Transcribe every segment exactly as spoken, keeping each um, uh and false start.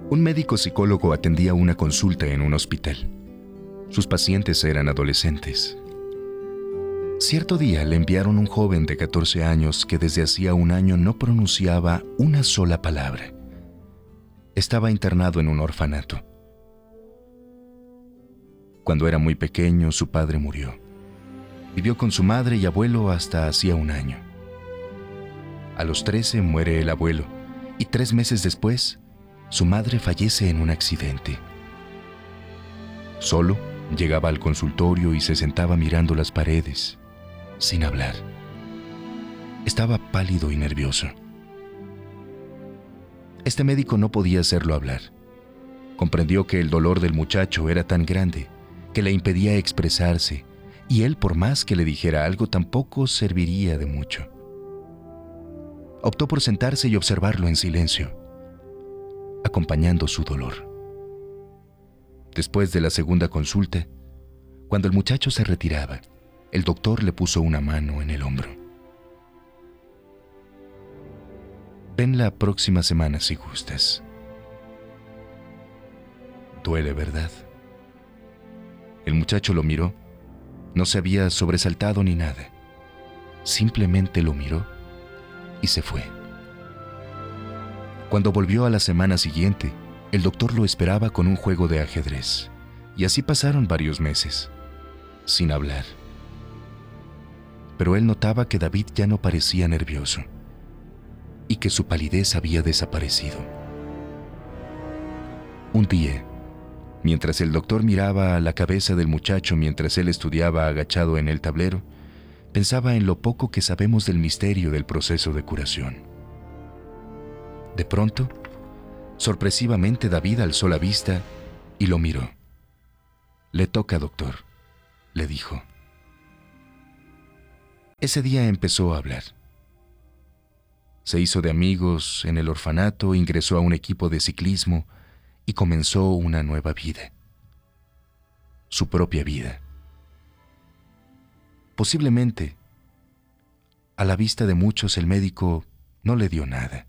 Un médico psicólogo atendía una consulta en un hospital. Sus pacientes eran adolescentes. Cierto día le enviaron un joven de catorce años que desde hacía un año no pronunciaba una sola palabra. Estaba internado en un orfanato. Cuando era muy pequeño, su padre murió. Vivió con su madre y abuelo hasta hacía un año. A los trece muere el abuelo y tres meses después, su madre fallece en un accidente. Solo llegaba al consultorio y se sentaba mirando las paredes, sin hablar. Estaba pálido y nervioso. Este médico no podía hacerlo hablar. Comprendió que el dolor del muchacho era tan grande que le impedía expresarse, y él, por más que le dijera algo, tampoco serviría de mucho. Optó por sentarse y observarlo en silencio, acompañando su dolor. Después de la segunda consulta, cuando el muchacho se retiraba, el doctor le puso una mano en el hombro. Ven la próxima semana si gustas. Duele, ¿verdad? El muchacho lo miró. No se había sobresaltado ni nada. Simplemente lo miró y se fue. Cuando volvió a la semana siguiente, el doctor lo esperaba con un juego de ajedrez. Y así pasaron varios meses, sin hablar. Pero él notaba que David ya no parecía nervioso y que su palidez había desaparecido. Un día, mientras el doctor miraba a la cabeza del muchacho mientras él estudiaba agachado en el tablero, pensaba en lo poco que sabemos del misterio del proceso de curación. De pronto, sorpresivamente David alzó la vista y lo miró. «Le toca, doctor», le dijo. Ese día empezó a hablar. Se hizo de amigos en el orfanato, ingresó a un equipo de ciclismo y comenzó una nueva vida. Su propia vida. Posiblemente, a la vista de muchos, el médico no le dio nada.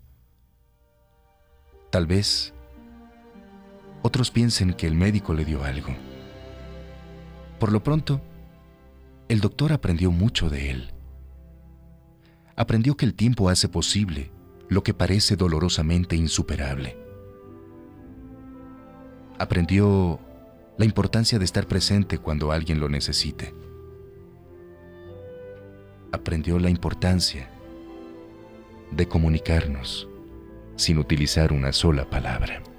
Tal vez otros piensen que el médico le dio algo. Por lo pronto, el doctor aprendió mucho de él. Aprendió que el tiempo hace posible lo que parece dolorosamente insuperable. Aprendió la importancia de estar presente cuando alguien lo necesite. Aprendió la importancia de comunicarnos sin utilizar una sola palabra.